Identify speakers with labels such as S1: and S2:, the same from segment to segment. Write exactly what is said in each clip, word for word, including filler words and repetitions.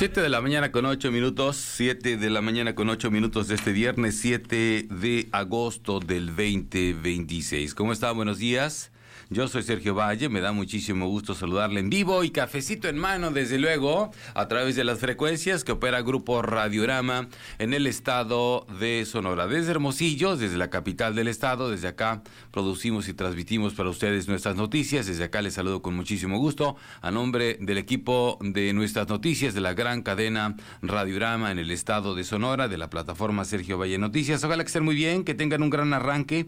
S1: Siete de la mañana con ocho minutos, siete de la mañana con ocho minutos de este viernes siete de agosto del veinte veintiséis. ¿Cómo está? Buenos días. Yo soy Sergio Valle, me da muchísimo gusto saludarle en vivo y cafecito en mano, desde luego, a través de las frecuencias que opera Grupo Radiorama en el estado de Sonora. Desde Hermosillo, desde la capital del estado, desde acá producimos y transmitimos para ustedes nuestras noticias. Desde acá les saludo con muchísimo gusto a nombre del equipo de nuestras noticias de la gran cadena Radiorama en el estado de Sonora, de la plataforma Sergio Valle Noticias. Ojalá que estén muy bien, que tengan un gran arranque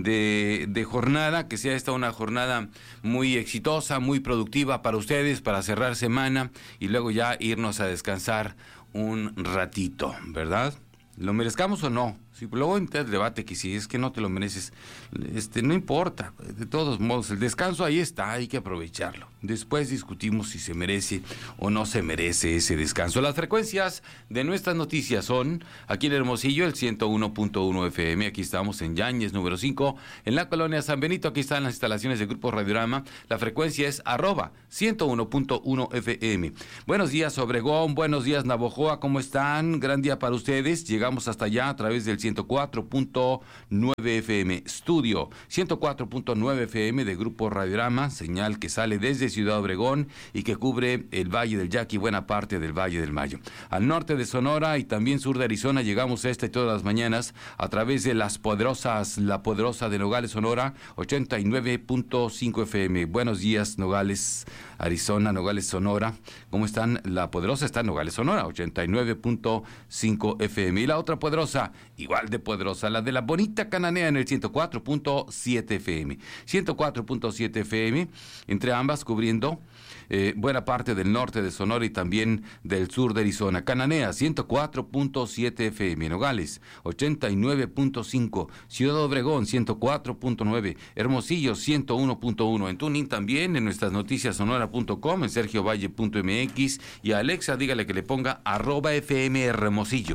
S1: de, de jornada, que sea esta una jornada jornada muy exitosa, muy productiva para ustedes, para cerrar semana y luego ya irnos a descansar un ratito, ¿verdad? ¿Lo merezcamos o no? Sí, luego entra el debate que si es que no te lo mereces, este, no importa, de todos modos, el descanso ahí está, hay que aprovecharlo. Después discutimos si se merece o no se merece ese descanso. Las frecuencias de nuestras noticias son, aquí en Hermosillo, el ciento uno punto uno F M, aquí estamos en Yáñez, número cinco, en la colonia San Benito, aquí están las instalaciones del Grupo Radiorama, la frecuencia es arroba ciento uno punto uno F M. Buenos días, Obregón, buenos días, Navojoa, ¿cómo están? Gran día para ustedes, llegamos hasta allá a través del ciento cuatro punto nueve F M, estudio ciento cuatro punto nueve F M de Grupo Radiorama, señal que sale desde Ciudad Obregón y que cubre el Valle del Yaqui y buena parte del Valle del Mayo. Al norte de Sonora y también sur de Arizona llegamos a esta y todas las mañanas a través de las poderosas, la poderosa de Nogales, Sonora, ochenta y nueve punto cinco F M. Buenos días, Nogales, Arizona, Nogales, Sonora. ¿Cómo están? La poderosa está en Nogales, Sonora, ochenta y nueve punto cinco F M. Y la otra poderosa, igual de poderosa, la de la bonita Cananea en el ciento cuatro punto siete F M. ciento cuatro punto siete F M, entre ambas cubriendo eh, buena parte del norte de Sonora y también del sur de Arizona. Cananea, ciento cuatro punto siete F M. Nogales, ochenta y nueve punto cinco. Ciudad Obregón, ciento cuatro punto nueve. Hermosillo, ciento uno punto uno. En Tuning también, en nuestras noticias sonora punto com, en sergiovalle punto m x, y a Alexa dígale que le ponga arroba F M Hermosillo.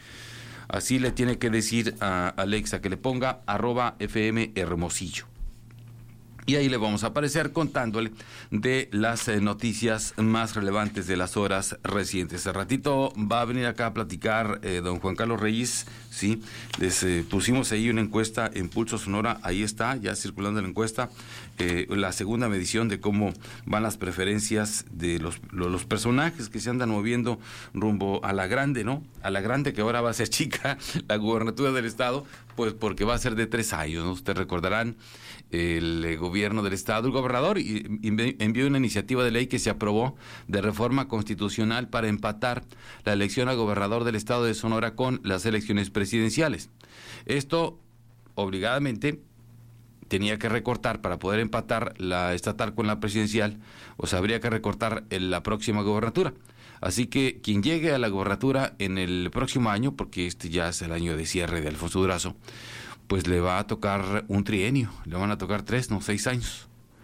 S1: Así le tiene que decir a Alexa que le ponga arroba F M Hermosillo. Y ahí le vamos a aparecer contándole de las eh, noticias más relevantes de las horas recientes. Hace ratito va a venir acá a platicar eh, don Juan Carlos Reyes, sí, les eh, pusimos ahí una encuesta en Pulso Sonora, ahí está, ya circulando la encuesta, eh, la segunda medición de cómo van las preferencias de los, los, los personajes que se andan moviendo rumbo a la grande, ¿no? A la grande que ahora va a ser chica, la gubernatura del estado, pues porque va a ser de tres años, ¿no? Ustedes recordarán, el eh, gobierno del estado, el gobernador envió una iniciativa de ley que se aprobó de reforma constitucional para empatar la elección a gobernador del estado de Sonora con las elecciones presidenciales. Esto, obligadamente, tenía que recortar para poder empatar la estatal con la presidencial, o sea, habría que recortar en la próxima gobernatura. Así que quien llegue a la gobernatura en el próximo año, porque este ya es el año de cierre de Alfonso Durazo, pues le va a tocar un trienio, le van a tocar tres, no, seis años.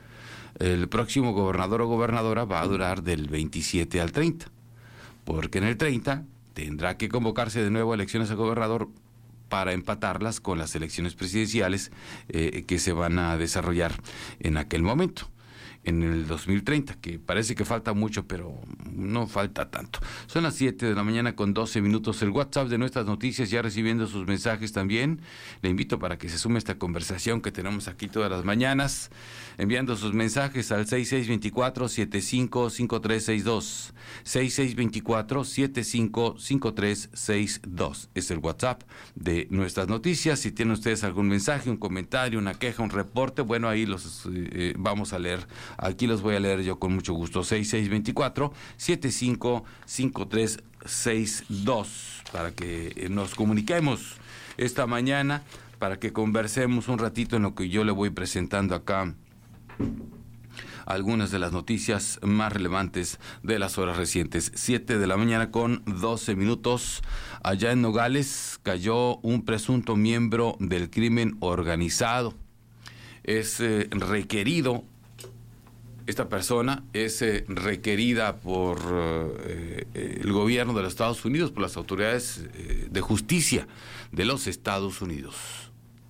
S1: El próximo gobernador o gobernadora va a durar del veintisiete al treinta, porque en el treinta tendrá que convocarse de nuevo a elecciones a gobernador para empatarlas con las elecciones presidenciales eh, que se van a desarrollar en aquel momento, en el dos mil treinta, que parece que falta mucho, pero no falta tanto. Son las siete de la mañana con doce minutos. El WhatsApp de nuestras noticias, ya recibiendo sus mensajes también. Le invito para que se sume a esta conversación que tenemos aquí todas las mañanas, enviando sus mensajes al seis seis dos cuatro, siete cinco cinco tres seis dos. seis seis dos cuatro, siete cinco cinco tres seis dos. Es el WhatsApp de nuestras noticias. Si tienen ustedes algún mensaje, un comentario, una queja, un reporte, bueno, ahí los eh, vamos a leer. Aquí los voy a leer yo con mucho gusto. seis seis dos cuatro, siete cinco cinco tres seis dos, para que nos comuniquemos esta mañana, para que conversemos un ratito en lo que yo le voy presentando acá algunas de las noticias más relevantes de las horas recientes. Siete de la mañana con doce minutos. Allá en Nogales cayó un presunto miembro del crimen organizado. Es eh, requerido Esta persona es eh, requerida por eh, eh, el gobierno de los Estados Unidos, por las autoridades eh, de justicia de los Estados Unidos.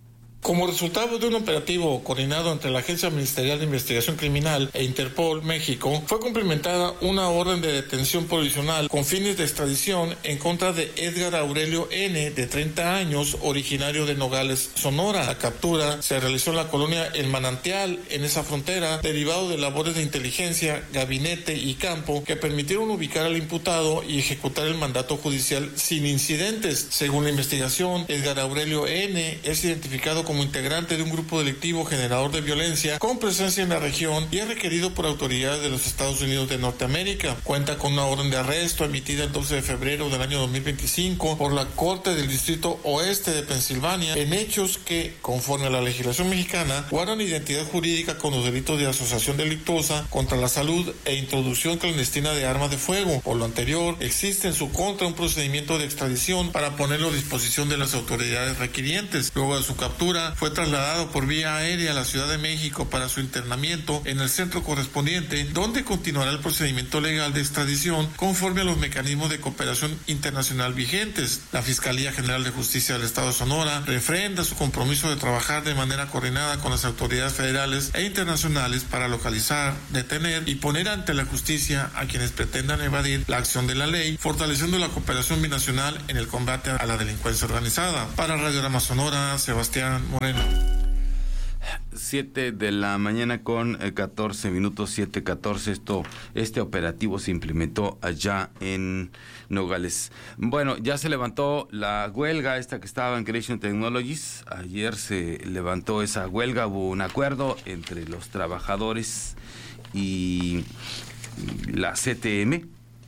S2: Como resultado de un operativo coordinado entre la Agencia Ministerial de Investigación Criminal e Interpol México, fue cumplimentada una orden de detención provisional con fines de extradición en contra de Edgar Aurelio N., de treinta años, originario de Nogales, Sonora. La captura se realizó en la colonia El Manantial, en esa frontera, derivado de labores de inteligencia, gabinete y campo que permitieron ubicar al imputado y ejecutar el mandato judicial sin incidentes. Según la investigación, Edgar Aurelio N. es identificado como integrante de un grupo delictivo generador de violencia con presencia en la región y es requerido por autoridades de los Estados Unidos de Norteamérica. Cuenta con una orden de arresto emitida el doce de febrero del año dos mil veinticinco por la Corte del Distrito Oeste de Pensilvania en hechos que, conforme a la legislación mexicana, guardan identidad jurídica con los delitos de asociación delictuosa contra la salud e introducción clandestina de armas de fuego. Por lo anterior, existe en su contra un procedimiento de extradición para ponerlo a disposición de las autoridades requirientes. Luego de su captura, fue trasladado por vía aérea a la Ciudad de México para su internamiento en el centro correspondiente, donde continuará el procedimiento legal de extradición conforme a los mecanismos de cooperación internacional vigentes. La Fiscalía General de Justicia del Estado de Sonora refrenda su compromiso de trabajar de manera coordinada con las autoridades federales e internacionales para localizar, detener y poner ante la justicia a quienes pretendan evadir la acción de la ley, fortaleciendo la cooperación binacional en el combate a la delincuencia organizada. Para Radiograma Sonora, Sebastián Moreno.
S1: siete de la mañana con catorce minutos, siete catorce. Esto, este operativo se implementó allá en Nogales. Bueno, ya se levantó la huelga esta que estaba en Creation Technologies. Ayer se levantó esa huelga, hubo un acuerdo entre los trabajadores y la C T M.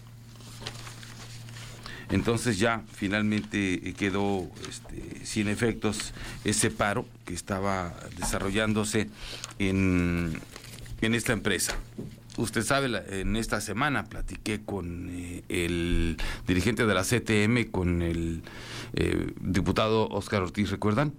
S1: Entonces ya finalmente quedó este, sin efectos ese paro que estaba desarrollándose en, en esta empresa. Usted sabe, en esta semana platiqué con eh, el dirigente de la C T M, con el eh, diputado Óscar Ortiz, ¿recuerdan?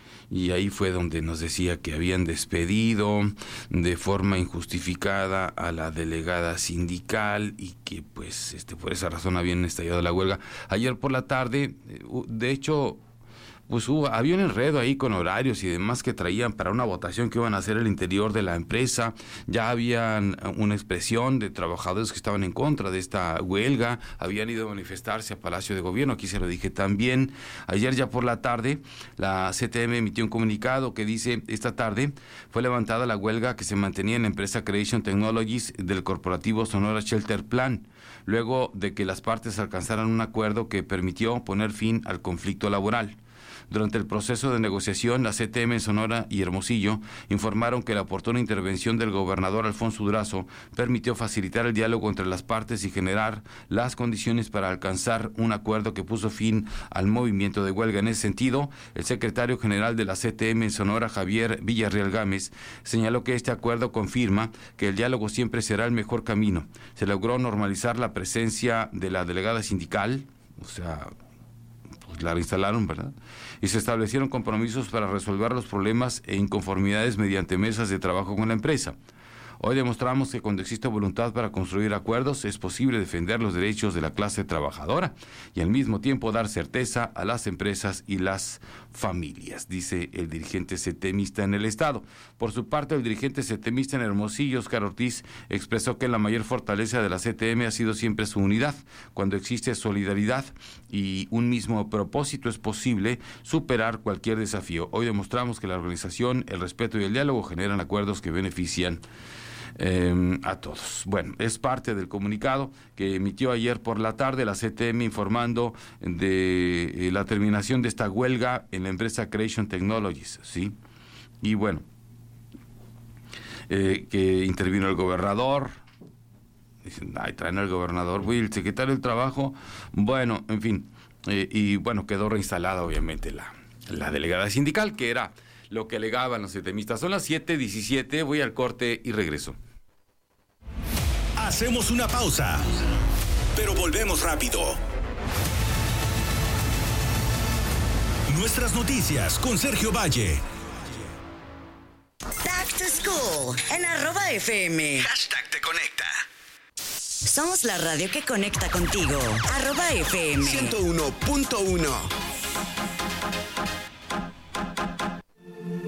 S1: Y ahí fue donde nos decía que habían despedido de forma injustificada a la delegada sindical y que pues este por esa razón habían estallado la huelga. Ayer por la tarde, de hecho, pues hubo, había un enredo ahí con horarios y demás que traían para una votación que iban a hacer el interior de la empresa. Ya habían una expresión de trabajadores que estaban en contra de esta huelga, habían ido a manifestarse a Palacio de Gobierno, aquí se lo dije también. Ayer ya por la tarde, la C T M emitió un comunicado que dice: esta tarde fue levantada la huelga que se mantenía en la empresa Creation Technologies del corporativo Sonora Shelter Plan, luego de que las partes alcanzaran un acuerdo que permitió poner fin al conflicto laboral. Durante el proceso de negociación, la C T M en Sonora y Hermosillo informaron que la oportuna intervención del gobernador Alfonso Durazo permitió facilitar el diálogo entre las partes y generar las condiciones para alcanzar un acuerdo que puso fin al movimiento de huelga. En ese sentido, el secretario general de la C T M en Sonora, Javier Villarreal Gámez, señaló que este acuerdo confirma que el diálogo siempre será el mejor camino. Se logró normalizar la presencia de la delegada sindical, o sea, pues la reinstalaron, ¿verdad? Y se establecieron compromisos para resolver los problemas e inconformidades mediante mesas de trabajo con la empresa. Hoy demostramos que cuando existe voluntad para construir acuerdos es posible defender los derechos de la clase trabajadora y al mismo tiempo dar certeza a las empresas y las familias, dice el dirigente setemista en el estado. Por su parte, el dirigente setemista en Hermosillo, Óscar Ortiz, expresó que la mayor fortaleza de la C T M ha sido siempre su unidad. Cuando existe solidaridad y un mismo propósito es posible superar cualquier desafío. Hoy demostramos que la organización, el respeto y el diálogo generan acuerdos que benefician Eh, a todos. Bueno, es parte del comunicado que emitió ayer por la tarde la C T M informando de eh, la terminación de esta huelga en la empresa Creation Technologies, ¿sí? Y bueno, eh, que intervino el gobernador. Dicen, ay, traen al gobernador, voy, el secretario del Trabajo. Bueno, en fin, eh, y bueno, quedó reinstalada obviamente la, la delegada sindical, que era lo que alegaban los setemistas. Son las siete diecisiete, voy al corte y regreso.
S3: Hacemos una pausa, pero volvemos rápido. Nuestras noticias con Sergio Valle.
S4: Back to School en arroba F M.
S3: Hashtag te conecta.
S4: Somos la radio que conecta contigo. Arroba F M.
S3: ciento uno punto uno.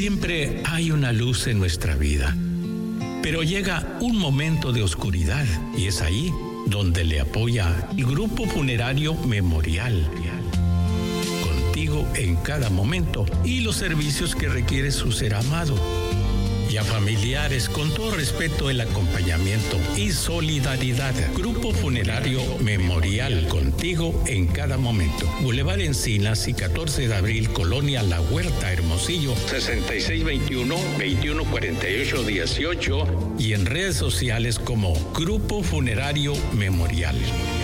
S5: Siempre hay una luz en nuestra vida, pero llega un momento de oscuridad y es ahí donde le apoya el Grupo Funerario Memorial. Contigo en cada momento y los servicios que requiere su ser amado. Y a familiares, con todo respeto, el acompañamiento y solidaridad. Grupo Funerario Memorial, contigo en cada momento. Boulevard Encinas y catorce de abril, Colonia La Huerta, Hermosillo, sesenta y seis veintiuno, veintiuno cuarenta y ocho dieciocho. Y en redes sociales como Grupo Funerario Memorial.